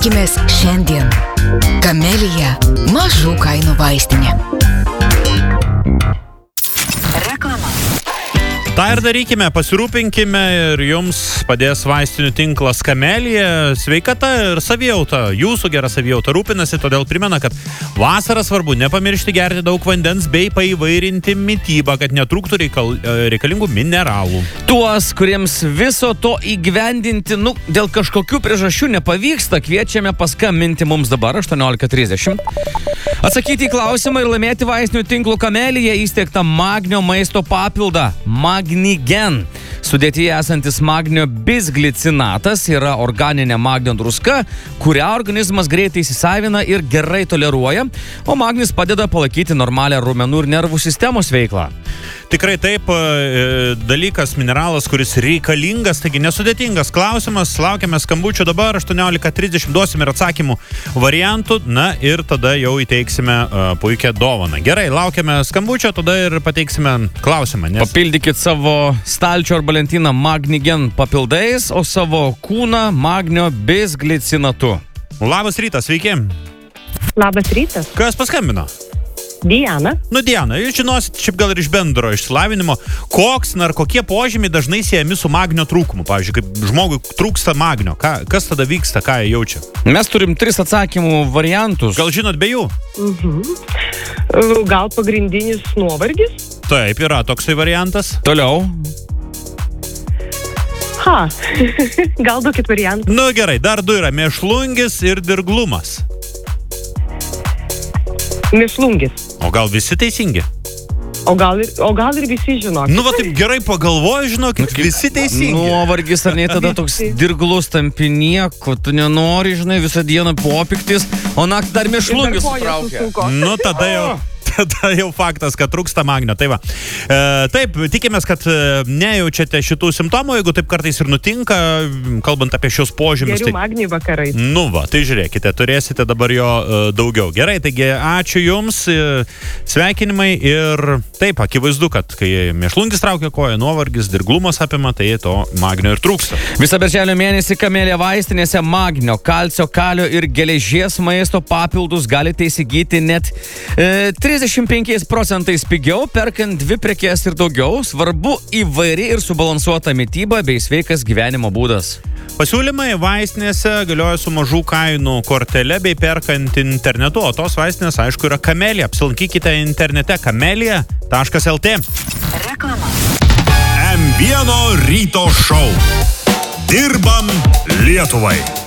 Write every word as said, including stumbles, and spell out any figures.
Rinkimės šiandien. Kamelija – mažų kainų vaistinė. Reklama. Ta ir darykime, pasirūpinkime ir jums padės vaistinių tinklas Kamelija. Sveikata ir savijauta, jūsų gera savijauta rūpinasi, todėl primena, kad vasarą svarbu nepamiršti gerti daug vandens bei paįvairinti mitybą, kad netrūktų reikal, reikalingų mineralų. Tuos, kuriems viso to įgyvendinti, nu, dėl kažkokių priežasčių nepavyksta, kviečiame paskambinti mums dabar aštuoniolika trisdešimt. Atsakyti į klausimą ir laimėti vaistinių tinklų Kamelija įsteigtą magnio maisto papildą Magnigen. Sudėtyje esantis magnio bisglicinatas yra organinė magnio druska, kurią organizmas greitai įsisavina ir gerai toleruoja, o magnis padeda palaikyti normalią raumenų ir nervų sistemos veiklą. Tikrai taip, dalykas, mineralas, kuris reikalingas, taigi nesudėtingas klausimas. Laukiame skambučių dabar, aštuoniolika trisdešimt, duosime ir atsakymų variantų, na ir tada jau įteiksime uh, puikią dovaną. Gerai, laukiame skambučio, tada ir pateiksime klausimą. Nes... Papildykit savo stalčio arba lentyną Magnigen papildais, o savo kūną magnio bisglicinatu. Labas rytas, sveiki. Labas rytas. Kas paskambino? Diana. Nu, Diana, jūs žinosit, šiaip gal ir iš bendro išsilavinimo, koks ar kokie požymiai dažnai siejami su magnio trūkumu. Pavyzdžiui, kaip žmogui trūksta magnio, ką, kas tada vyksta, ką jie jaučia? Mes turim tris atsakymų variantus. Gal žinot be jų? Mhm. Gal pagrindinis nuovargis? Taip, yra toksai variantas. Toliau. Ha, gal duokit variantą. Nu gerai, dar du yra mėšlungis ir dirglumas. Mėšlungis. O gal visi teisingi? O gal ir, o gal ir visi žinokit. Nu, va taip gerai pagalvoju, žinokit, nu, visi teisingi. Nuovargis ar ne, tada toks dirglus tampi nieko, tu nenori, žinai, visą dieną popiktis, o naktį dar mėšlungis sutraukia. Nu, tada jau... Tada jau faktas, kad trūksta magnio. Tai va. E, taip, tikimės, kad nejaučiate šitų simptomų, jeigu taip kartais ir nutinka, kalbant apie šios požymius. Geriau tai... magnį vakarais. Nu va, tai žiūrėkite, turėsite dabar jo e, daugiau. Gerai, taigi ačiū jums, e, sveikinimai ir taip, akivaizdu, kad kai mėšlungis traukia koją, nuovargis, dirglumas apima, tai to magnio ir trūksta. Visą birželio mėnesį Kamelija vaistinėse magnio, kalcio, kalio ir geležies maisto papildus galite įsigyti net e, trisdešimt penkiais procentais pigiau, perkant dvi prekes ir daugiau. Svarbu įvairi ir subalansuota mityba bei sveikas gyvenimo būdas. Pasiūlymai vaistinėse galioja su mažų kainų kortele bei perkant internetu, o tos vaistinės, aišku, yra Kamelija. Apsilankykite internete kamelija taškas el tė. Reklama. M vieno ryto šou. Dirbam Lietuvai.